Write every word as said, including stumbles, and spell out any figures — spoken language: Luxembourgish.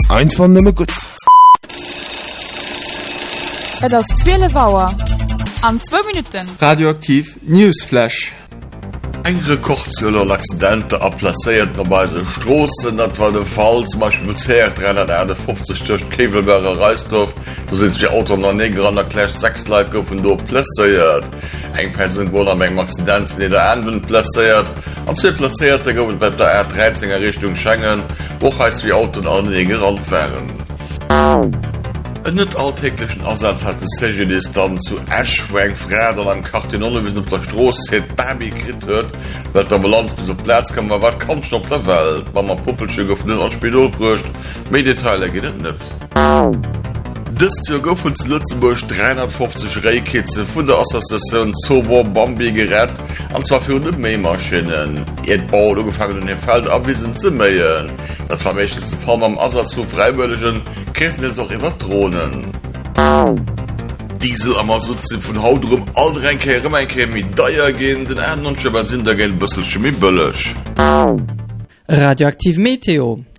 Einfach nimmer gut. Et ass zwille Waer an zwei Minuten. Radioaktiv Newsflash. Engere Kochzöller Accidente aplacéiert bei se Strossen, dat war de Fall zum Beispiel mit C R dreihundertfünfzig durch Kevelberger Reisdorf, da sind die Auto an Neger an der Clash sechs Leute goufen do placéiert. Eng Person wurde am engem Accident in der Anden placéiert, an zwei Placierte goufen bei der R dreizehner Richtung Schengen, woch als wie Auto an Neger anfahren. En net alltäglichen Ersatz hat de Sejidist dann zu Ashwang Fräder am Kartinolle wie op der Stroß het Baby krit huet, wat der Balance bis op Platz kann man wat kannst op der Welt, wann man Puppelsche gouf an Spidol brucht, Mediteile geht net. Dëst gouf vun zu Lützenburg dreihundertfünfzig Reikitze vun der Assoziation Zobo Bambi gerett, anzwa fir de Mähmaschinen. Et Bau gefangen in den Feld abwiesen ze méien. Dat vermechteste Form am Ersatz zu Freiwilligen kressen jetzt auch immer Drohnen. Diesel am Assozi vun Hautrum allrenke Remmenke mit Deier gehen, den Erden und Schäber sind der geld bëssel chemie bëllech. Radioaktiv Meteo.